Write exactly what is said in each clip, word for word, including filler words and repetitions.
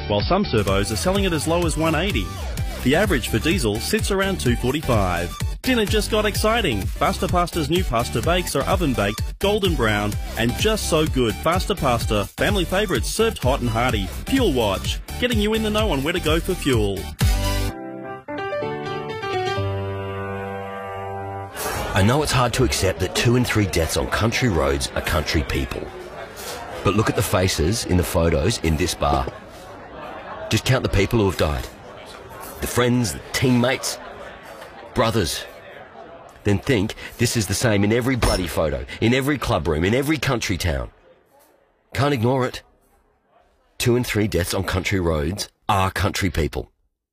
while some servos are selling it as low as one eighty. The average for diesel sits around two forty-five. Dinner just got exciting. Faster Pasta's new pasta bakes are oven-baked, golden brown, and just so good. Faster Pasta, family favourites served hot and hearty. Fuel Watch, getting you in the know on where to go for fuel. I know it's hard to accept that two in three deaths on country roads are country people. But look at the faces in the photos in this bar. Just count the people who have died. The friends, the teammates, brothers. Then think this is the same in every bloody photo, in every club room, in every country town. Can't ignore it. Two in three deaths on country roads are country people.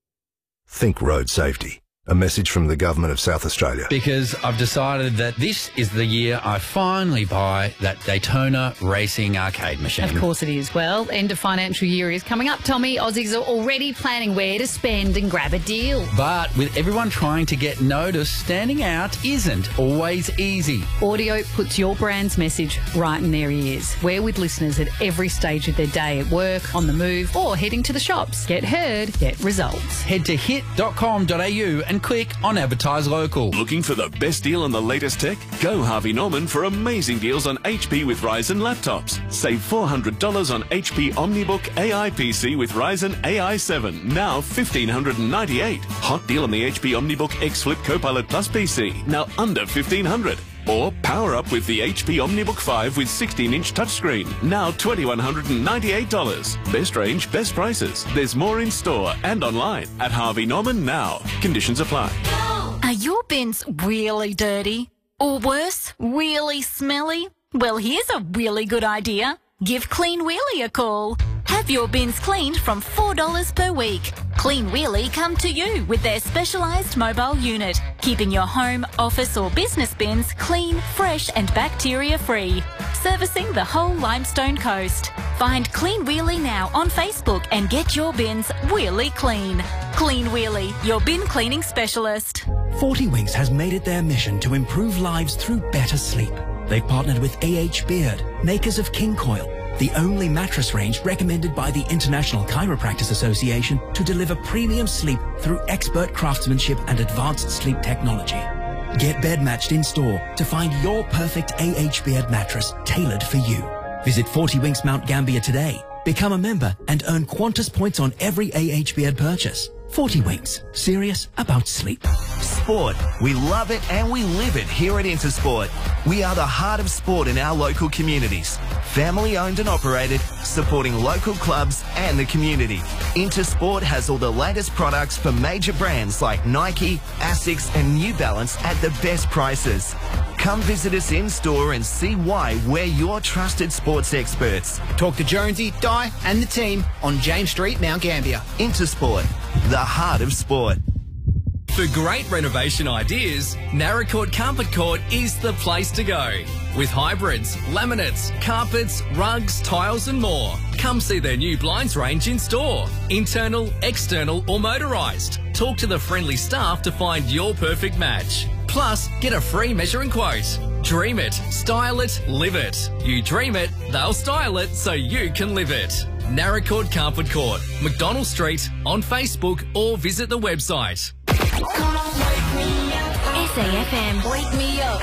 Think road safety. A message from the Government of South Australia. Because I've decided that this is the year I finally buy that Daytona Racing arcade machine. Of course it is. Well, end of financial year is coming up, Tommy. Aussies are already planning where to spend and grab a deal. But with everyone trying to get noticed, standing out isn't always easy. Audio puts your brand's message right in their ears. We're with listeners at every stage of their day, at work, on the move, or heading to the shops. Get heard, get results. Head to hit dot com dot a u and click on Advertise Local. Looking for the best deal on the latest tech? Go Harvey Norman for amazing deals on H P with Ryzen laptops. Save four hundred dollars on H P OmniBook A I P C with Ryzen A I seven, now one thousand five hundred ninety-eight dollars. Hot deal on the H P OmniBook X Flip Copilot Plus P C, now under fifteen hundred dollars. Or power up with the H P OmniBook five with sixteen inch touchscreen, now two thousand one hundred ninety-eight dollars. Best range, best prices. There's more in store and online at Harvey Norman now. Conditions apply. Are your bins really dirty? Or worse, really smelly? Well, here's a really good idea. Give Clean Wheelie a call. Have your bins cleaned from four dollars per week. Clean Wheelie come to you with their specialised mobile unit, keeping your home, office or business bins clean, fresh and bacteria-free. Servicing the whole Limestone Coast. Find Clean Wheelie now on Facebook and get your bins wheelie clean. Clean Wheelie, your bin cleaning specialist. forty Winks has made it their mission to improve lives through better sleep. They've partnered with A H Beard, makers of King Coil, the only mattress range recommended by the International Chiropractic Association to deliver premium sleep through expert craftsmanship and advanced sleep technology. Get bed matched in store to find your perfect A H Beard mattress tailored for you. Visit forty Winks Mount Gambier today. Become a member and earn Qantas points on every A H Beard purchase. forty Winks, serious about sleep. Sport. We love it and we live it here at Intersport. We are the heart of sport in our local communities. Family owned and operated, supporting local clubs and the community. Intersport has all the latest products for major brands like Nike, Asics and New Balance at the best prices. Come visit us in store and see why we're your trusted sports experts. Talk to Jonesy, Di and the team on James Street, Mount Gambier. Intersport, the heart of sport. For great renovation ideas, Naracoorte Carpet Court is the place to go. With hybrids, laminates, carpets, rugs, tiles and more. Come see their new blinds range in store. Internal, external or motorised. Talk to the friendly staff to find your perfect match. Plus, get a free measure and quote. Dream it, style it, live it. You dream it, they'll style it so you can live it. Naracoorte Carpet Court, McDonald Street, on Facebook or visit the website. S A F M, wake me up.